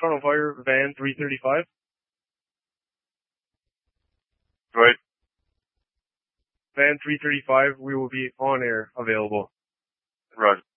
Toronto Fire, van 335. Right. Van 335, we will be on air available. Right.